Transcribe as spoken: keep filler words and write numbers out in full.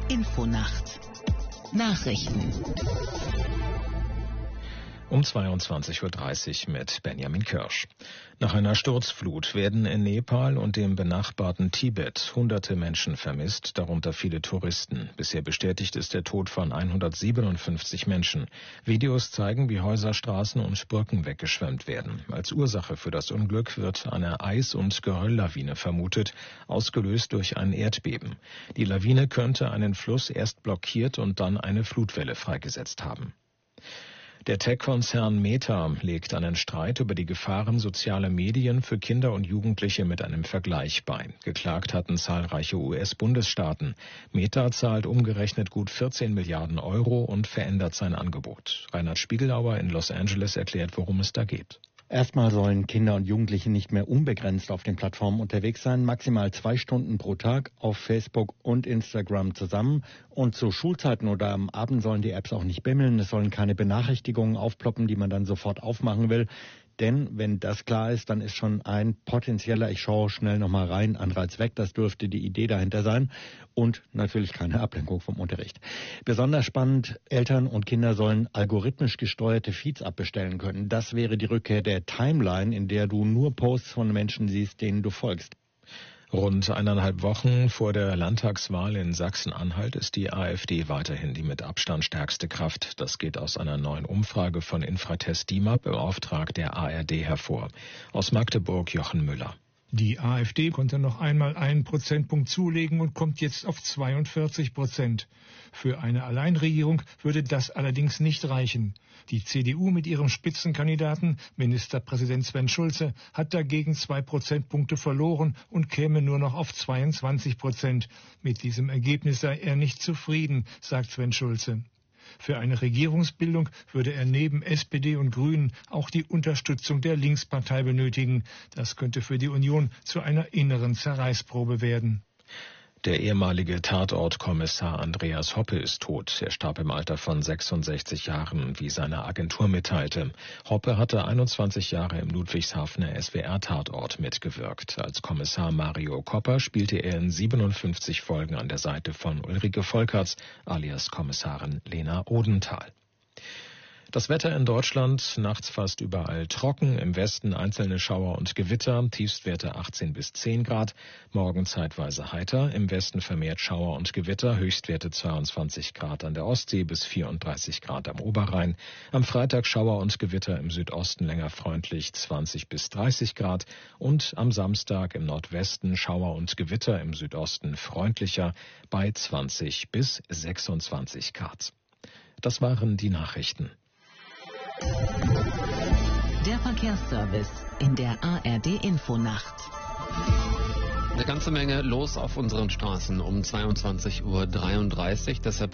Infonacht Nachrichten um zweiundzwanzig Uhr dreißig mit Benjamin Kirsch. Nach einer Sturzflut werden in Nepal und dem benachbarten Tibet hunderte Menschen vermisst, darunter viele Touristen. Bisher bestätigt ist der Tod von hundertsiebenundfünfzig Menschen. Videos zeigen, wie Häuser, Straßen und Brücken weggeschwemmt werden. Als Ursache für das Unglück wird eine Eis- und Gerölllawine vermutet, ausgelöst durch ein Erdbeben. Die Lawine könnte einen Fluss erst blockiert und dann eine Flutwelle freigesetzt haben. Der Tech-Konzern Meta legt einen Streit über die Gefahren sozialer Medien für Kinder und Jugendliche mit einem Vergleich bei. Geklagt hatten zahlreiche U S-Bundesstaaten. Meta zahlt umgerechnet gut vierzehn Milliarden Euro und verändert sein Angebot. Reinhard Spiegelauer in Los Angeles erklärt, worum es da geht. Erstmal sollen Kinder und Jugendliche nicht mehr unbegrenzt auf den Plattformen unterwegs sein, maximal zwei Stunden pro Tag auf Facebook und Instagram zusammen. Und zu Schulzeiten oder am Abend sollen die Apps auch nicht bimmeln. Es sollen keine Benachrichtigungen aufploppen, die man dann sofort aufmachen will. Denn wenn das klar ist, dann ist schon ein potenzieller, ich schaue schnell nochmal rein, Anreiz weg. Das dürfte die Idee dahinter sein. Und natürlich keine Ablenkung vom Unterricht. Besonders spannend, Eltern und Kinder sollen algorithmisch gesteuerte Feeds abbestellen können. Das wäre die Rückkehr der Timeline, in der du nur Posts von Menschen siehst, denen du folgst. Rund eineinhalb Wochen vor der Landtagswahl in Sachsen-Anhalt ist die AfD weiterhin die mit Abstand stärkste Kraft. Das geht aus einer neuen Umfrage von Infratest DIMAP im Auftrag der A R D hervor. Aus Magdeburg Jochen Müller. Die AfD konnte noch einmal einen Prozentpunkt zulegen und kommt jetzt auf zweiundvierzig Prozent. Für eine Alleinregierung würde das allerdings nicht reichen. Die C D U mit ihrem Spitzenkandidaten, Ministerpräsident Sven Schulze, hat dagegen zwei Prozentpunkte verloren und käme nur noch auf zweiundzwanzig Prozent. Mit diesem Ergebnis sei er nicht zufrieden, sagt Sven Schulze. Für eine Regierungsbildung würde er neben S P D und Grünen auch die Unterstützung der Linkspartei benötigen. Das könnte für die Union zu einer inneren Zerreißprobe werden. Der ehemalige Tatortkommissar Andreas Hoppe ist tot. Er starb im Alter von sechsundsechzig Jahren, wie seine Agentur mitteilte. Hoppe hatte einundzwanzig Jahre im Ludwigshafener S W R-Tatort mitgewirkt. Als Kommissar Mario Kopper spielte er in siebenundfünfzig Folgen an der Seite von Ulrike Volkerts, alias Kommissarin Lena Odenthal. Das Wetter in Deutschland, nachts fast überall trocken, im Westen einzelne Schauer und Gewitter, Tiefstwerte achtzehn bis zehn Grad, morgen zeitweise heiter, im Westen vermehrt Schauer und Gewitter, Höchstwerte zweiundzwanzig Grad an der Ostsee bis vierunddreißig Grad am Oberrhein, am Freitag Schauer und Gewitter im Südosten länger freundlich zwanzig bis dreißig Grad und am Samstag im Nordwesten Schauer und Gewitter im Südosten freundlicher bei zwanzig bis sechsundzwanzig Grad. Das waren die Nachrichten. Der Verkehrsservice in der A R D Infonacht. Eine ganze Menge los auf unseren Straßen um zweiundzwanzig Uhr dreiunddreißig. Deshalb